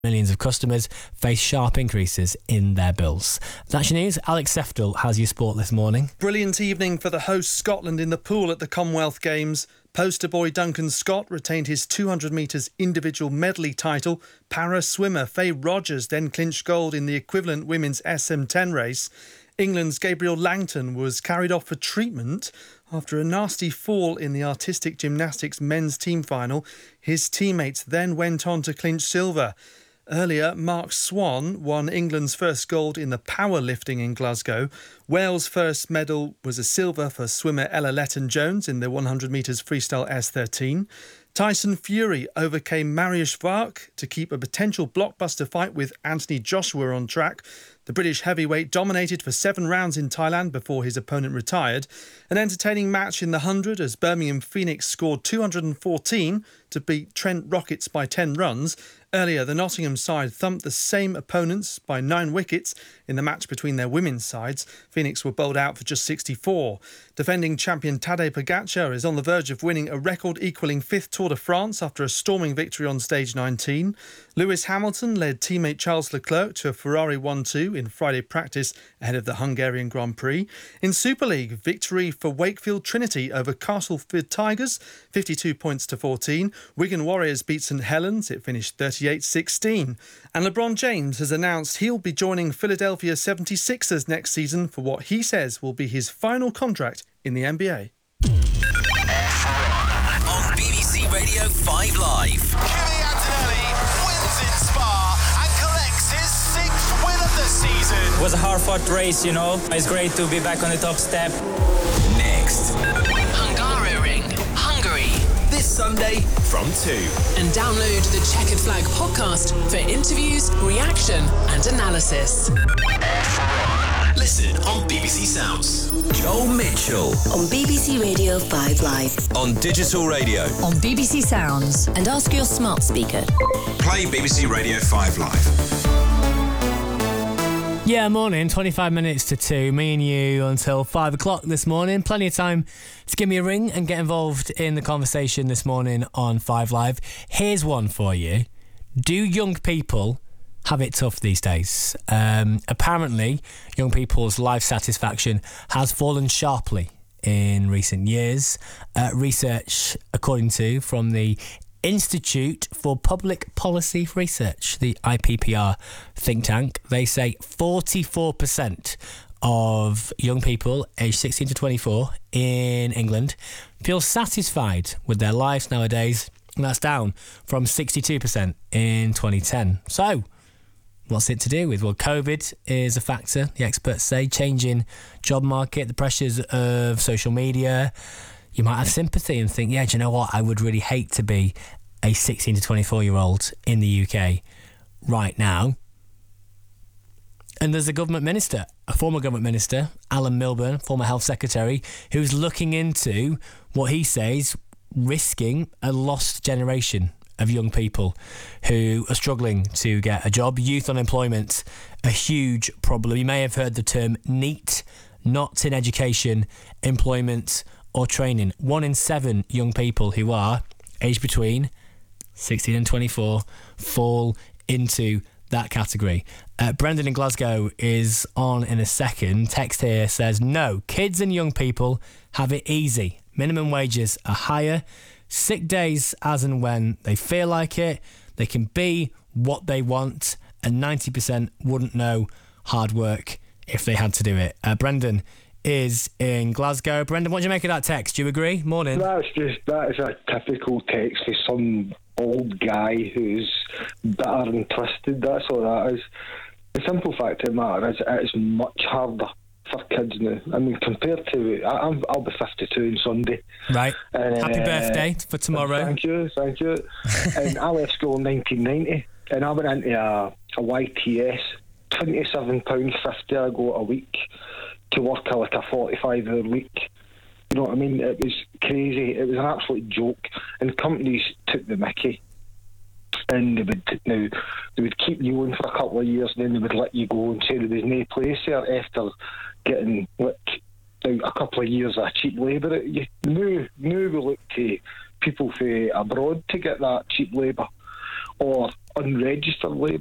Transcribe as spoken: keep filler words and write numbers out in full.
Millions of customers face sharp increases in their bills. That's your news. Alex Seftel has your sport this morning. Brilliant evening for the host Scotland in the pool at the Commonwealth Games. Poster boy Duncan Scott retained his two hundred metres individual medley title. Para swimmer Faye Rogers then clinched gold in the equivalent women's S M ten race. England's Gabriel Langton was carried off for treatment after a nasty fall in the artistic gymnastics men's team final. His teammates then went on to clinch silver. Earlier, Mark Swan won England's first gold in the powerlifting in Glasgow. Wales' first medal was a silver for swimmer Ella Letton-Jones in the one hundred metres freestyle S thirteen. Tyson Fury overcame Mariusz Vark to keep a potential blockbuster fight with Anthony Joshua on track. The British heavyweight dominated for seven rounds in Thailand before his opponent retired. An entertaining match in the one hundred as Birmingham Phoenix scored two hundred fourteen to beat Trent Rockets by ten runs. Earlier, the Nottingham side thumped the same opponents by nine wickets in the match between their women's sides. Phoenix were bowled out for just sixty-four. Defending champion Tadej Pogacar is on the verge of winning a record-equalling fifth Tour de France after a storming victory on stage nineteen. Lewis Hamilton led teammate Charles Leclerc to a Ferrari one two in Friday practice ahead of the Hungarian Grand Prix. In Super League, victory for Wakefield Trinity over Castleford Tigers, fifty-two points to fourteen. Wigan Warriors beat St Helens, it finished thirty-eight sixteen. And LeBron James has announced he'll be joining Philadelphia seventy-sixers next season for what he says will be his final contract in the N B A. On B B C Radio five Live. Kimi Antonelli wins in Spa and collects his sixth win of the season. It was a hard-fought race, you know. It's great to be back on the top step. Next. Hungaroring, Hungary. This Sunday from two. And download the Checkered Flag podcast for interviews, reaction and analysis. Listen on B B C Sounds. Joel Mitchell. On B B C Radio five Live. On digital radio. On B B C Sounds. And ask your smart speaker. Play B B C Radio five Live. Yeah, morning, twenty-five minutes to two. Me and you until five o'clock this morning. Plenty of time to give me a ring and get involved in the conversation this morning on five Live. Here's one for you. Do young people have it tough these days? Um, apparently, young people's life satisfaction has fallen sharply in recent years. Uh, research, according to, from the Institute for Public Policy Research, the I P P R think tank, they say forty-four percent of young people aged sixteen to twenty-four in England feel satisfied with their lives nowadays, and that's down from sixty-two percent in twenty ten. So, what's it to do with? Well, COVID is a factor, the experts say. Changing job market, the pressures of social media. You might have sympathy and think, yeah, do you know what? I would really hate to be a sixteen to twenty-four year old in the U K right now. And there's a government minister, a former government minister, Alan Milburn, former health secretary, who's looking into what he says risking a lost generation of young people who are struggling to get a job. Youth unemployment, a huge problem. You may have heard the term NEET, not in education, employment or training. One in seven young people who are aged between sixteen and twenty-four fall into that category. Uh, Brendan in Glasgow is on in a second. Text here says, no, kids and young people have it easy. Minimum wages are higher. Sick days as and when they feel like it. They can be what they want, and ninety percent wouldn't know hard work if they had to do it. Uh, Brendan is in Glasgow. Brendan, what do you make of that text? Do you agree? Morning. That's just, that is a typical text for some old guy who's bitter and twisted. That's all that is. The simple fact of the matter is it's much harder for kids now. I mean, compared to, I, I'm, I'll be fifty-two on Sunday. Right. And, Happy uh, birthday for tomorrow. Thank you, thank you. And I left school in nineteen ninety, and I went into a, a Y T S, twenty-seven pounds fifty I go a week to work a, like a forty-five hour week. You know what I mean? It was crazy. It was an absolute joke. And companies took the mickey. And they would now they would keep you on for a couple of years, and then they would let you go and say there was no place there after getting like a couple of years of cheap labour. You now, now we look to people from abroad to get that cheap labour. or unregistered labour.